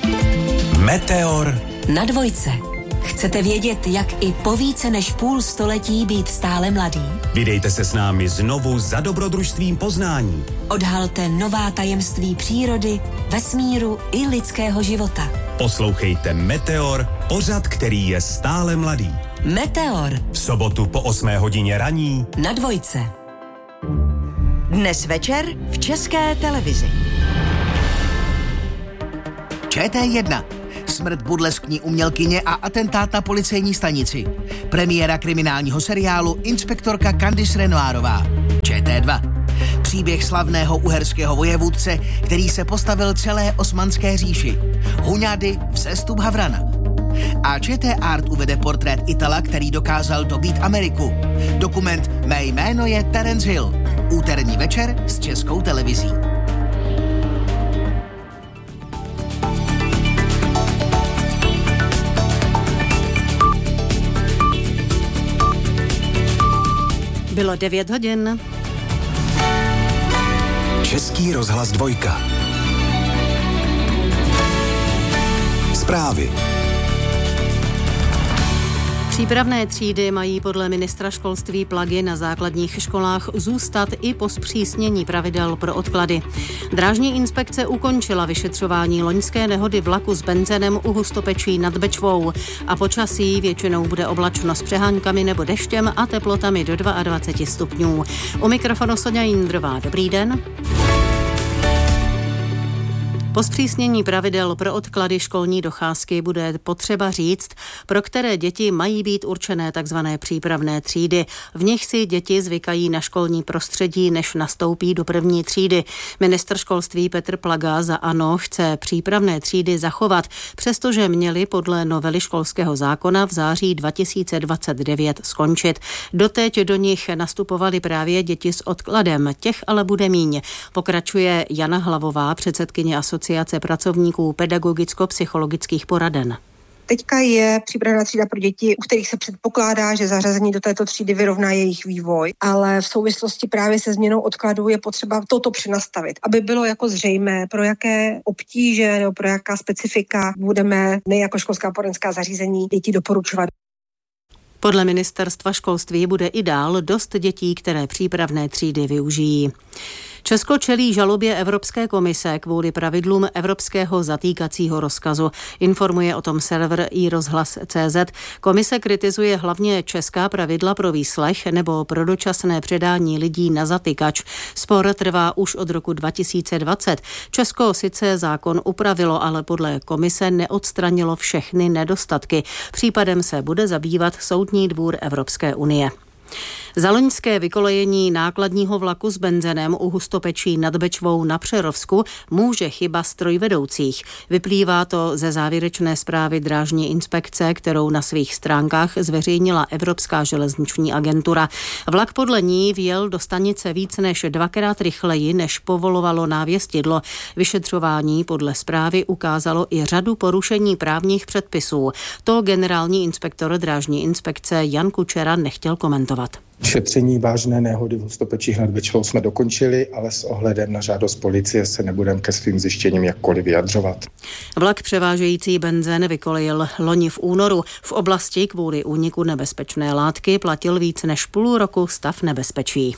Meteor na Dvojce. Chcete vědět, jak i po více než půl století být stále mladý? Vydejte se s námi znovu za dobrodružstvím poznání. Odhalte nová tajemství přírody, vesmíru i lidského života. Poslouchejte Meteor, pořad, který je stále mladý. Meteor. V sobotu po 8 hodině raní na Dvojce. Dnes večer v České televizi. ČT1. Smrt burleskní umělkyně a atentát na policejní stanici. Premiéra kriminálního seriálu Inspektorka Candice Renoirová. ČT2. Příběh slavného uherského vojevůdce, který se postavil celé Osmanské říši. Huňady, vzestup Havrana. A ČT Art uvede portrét Itala, který dokázal dobít Ameriku. Dokument Mé jméno je Terence Hill. Úterní večer s Českou televizí. Bylo 9 hodin. Český rozhlas 2. Zprávy. Přípravné třídy mají podle ministra školství Plagy na základních školách zůstat i po zpřísnění pravidel pro odklady. Drážní inspekce ukončila vyšetřování loňské nehody vlaku s benzenem u Hustopečí nad Bečvou a počasí většinou bude oblačno s přeháňkami nebo deštěm a teplotami do 22 stupňů. U mikrofonu Soňa Jindrová. Dobrý den. Po zpřísnění pravidel pro odklady školní docházky bude potřeba říct, pro které děti mají být určené tzv. Přípravné třídy. V nich si děti zvykají na školní prostředí, než nastoupí do první třídy. Ministr školství Petr Plaga za ANO chce přípravné třídy zachovat, přestože měly podle novely školského zákona v září 2029 skončit. Doteď do nich nastupovaly právě děti s odkladem, těch ale bude míň. Pokračuje Jana Hlavová, předsedkyně Asociace pracovníků pedagogicko-psychologických poraden. Teďka je přípravná třída pro děti, u kterých se předpokládá, že zařazení do této třídy vyrovná jejich vývoj, ale v souvislosti právě se změnou odkladu je potřeba toto přenastavit, aby bylo jako zřejmé, pro jaké obtíže nebo pro jaká specifika budeme my jako školská poradenská zařízení děti doporučovat. Podle ministerstva školství bude i dál dost dětí, které přípravné třídy využijí. Česko čelí žalobě Evropské komise kvůli pravidlům evropského zatýkacího rozkazu. Informuje o tom server iRozhlas.cz. Komise kritizuje hlavně česká pravidla pro výslech nebo pro dočasné předání lidí na zatykač. Spor trvá už od roku 2020. Česko sice zákon upravilo, ale podle komise neodstranilo všechny nedostatky. Případem se bude zabývat Soudní dvůr Evropské unie. Za loňské vykolejení nákladního vlaku s benzenem u Hustopečí nad Bečvou na Přerovsku může chyba strojvedoucích. Vyplývá to ze závěrečné zprávy drážní inspekce, kterou na svých stránkách zveřejnila Evropská železniční agentura. Vlak podle ní vjel do stanice víc než 2krát rychleji, než povolovalo návěstidlo. Vyšetřování podle zprávy ukázalo i řadu porušení právních předpisů. To generální inspektor drážní inspekce Jan Kučera nechtěl komentovat. Šetření vážné nehody v Hustopečích nad Bečvou jsme dokončili, ale s ohledem na žádost policie se nebudeme ke svým zjištěním jakkoliv vyjadřovat. Vlak převážející benzen vykolejil loni v únoru. V oblasti kvůli úniku nebezpečné látky platil víc než půl roku stav nebezpečí.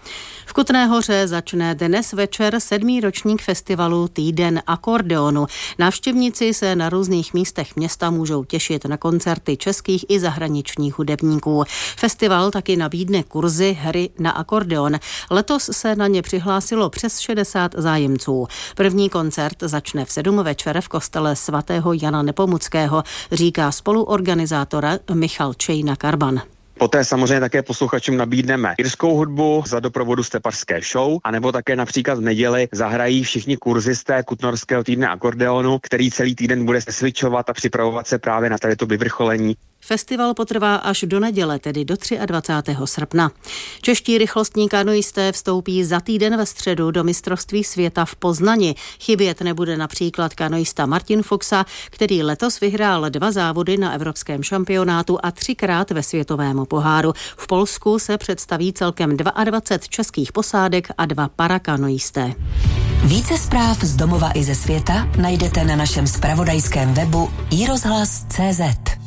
V Kutné Hoře začne dnes večer 7. ročník festivalu Týden akordeonu. Návštěvníci se na různých místech města můžou těšit na koncerty českých i zahraničních hudebníků. Festival taky nabídne kurzy hry na akordeon. Letos se na ně přihlásilo přes 60 zájemců. První koncert začne v 7 večer v kostele svatého Jana Nepomuckého, říká spoluorganizátor Michal Čejna-Karban. Poté samozřejmě také posluchačům nabídneme irskou hudbu za doprovodu stepařské show, anebo také například v neděli zahrají všichni kurzisté Kutnohorského týdne akordeonu, který celý týden bude switchovat a připravovat se právě na tady to vyvrcholení. Festival potrvá až do neděle, tedy do 23. srpna. Čeští rychlostní kanoisté vstoupí za týden ve středu do mistrovství světa v Poznani. Chybět nebude například kanoista Martin Fuxa, který letos vyhrál 2 závody na evropském šampionátu a 3krát ve světovém poháru. V Polsku se představí celkem 22 českých posádek a 2 parakanoisté. Více zpráv z domova i ze světa najdete na našem zpravodajském webu iRozhlas.cz.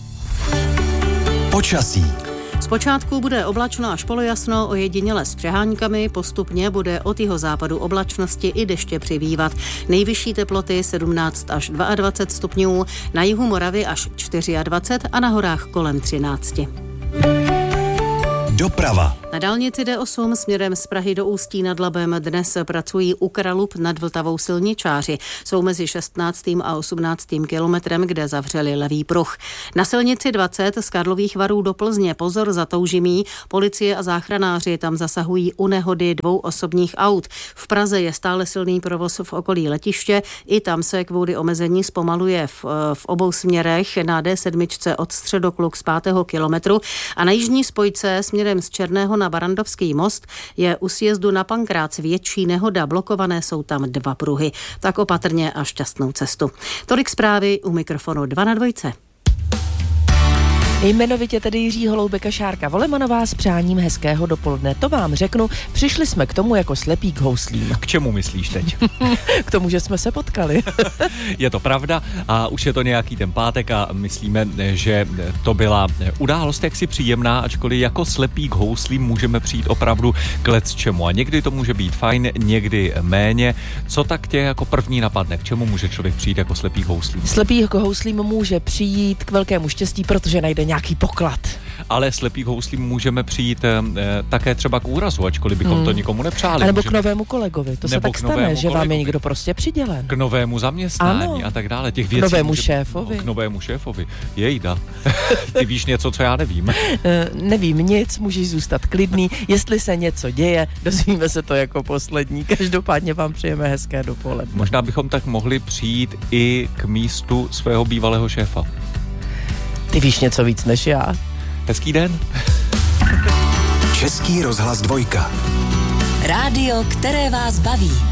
Počasí. Zpočátku bude oblačno až polojasno, ojediněle s přeháňkami, postupně bude od jihozápadu oblačnosti i deště přibývat. Nejvyšší teploty 17 až 22 stupňů, na jihu Moravy až 24 a na horách kolem 13. Doprava. Na dálnici D8 směrem z Prahy do Ústí nad Labem dnes pracují u Kralup nad Vltavou silničáři. Jsou mezi 16. a 18. kilometrem, kde zavřeli levý pruh. Na silnici 20 z Karlových Varů do Plzně pozor za Toužimí. Policie a záchranáři tam zasahují u nehody 2 osobních aut. V Praze je stále silný provoz v okolí letiště. I tam se kvůli omezení zpomaluje v obou směrech na D7 od Středokluk z 5. kilometru a na jižní spojce směrem z Černého na Barandovský most je u sjezdu na Pankrác větší nehoda, blokované jsou tam 2 pruhy. Tak opatrně a šťastnou cestu. Tolik zprávy, u mikrofonu 2 na 2. Jmenovitě tedy Jiří Holoubek a Šárka Volemanová s přáním hezkého dopoledne. To vám řeknu, přišli jsme k tomu jako slepí k houslím. K čemu myslíš teď? K tomu, že jsme se potkali. Je to pravda a už je to nějaký ten pátek a myslíme, že to byla událost jaksi příjemná, ačkoliv jako slepí k houslím můžeme přijít opravdu k lecčemu. A někdy to může být fajn, někdy méně. Co tak tě jako první napadne? K čemu může člověk přijít jako slepý k houslím? Slepý k houslím může přijít k velkému štěstí, protože najde nějaký poklad. Ale slepý k houslím můžeme přijít také třeba k úrazu, ačkoliv bychom to nikomu nepřáli. A nebo k novému kolegovi. To se tak stane, že vám je někdo prostě přidělen. K novému zaměstnání a tak dále. Těch věcí novému šéfovi. K novému šéfovi. Jejda. Ty víš něco, co já nevím. Nevím nic, můžeš zůstat klidný. Jestli se něco děje, dozvíme se to jako poslední. Každopádně vám přejeme hezké dopoledne. Možná bychom tak mohli přijít i k místu svého bývalého šéfa. Ty víš něco víc než já. Hezký den. Český rozhlas 2. Rádio, které vás baví.